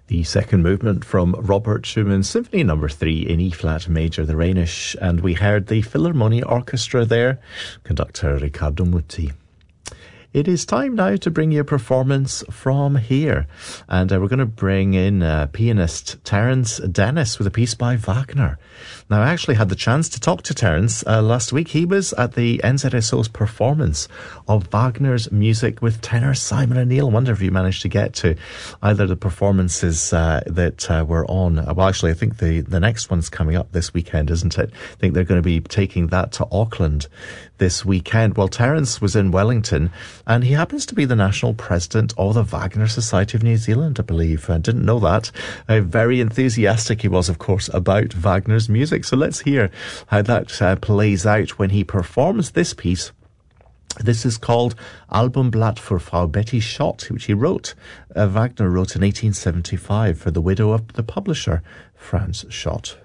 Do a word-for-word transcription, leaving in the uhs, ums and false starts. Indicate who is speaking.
Speaker 1: The second movement from Robert Schumann's Symphony Number Three in E-flat major, the Rhenish, and we heard the Philharmonia Orchestra there, conductor Riccardo Muti. It is time now to bring you a performance from here, and uh, we're going to bring in uh, pianist Terence Dennis with a piece by Wagner. Now, I actually had the chance to talk to Terence uh, last week. He was at the N Z S O's performance of Wagner's music with tenor Simon O'Neill. I wonder if you managed to get to either the performances uh, that uh, were on. Well, actually, I think the, the next one's coming up this weekend, isn't it? I think they're going to be taking that to Auckland this weekend. Well, Terence was in Wellington, and he happens to be the national president of the Wagner Society of New Zealand, I believe. I didn't know that. Uh, very enthusiastic he was, of course, about Wagner's music. So let's hear how that uh, plays out when he performs this piece. This is called Albumblatt für Frau Betty Schott, which he wrote. Uh, Wagner wrote in eighteen seventy-five for the widow of the publisher, Franz Schott.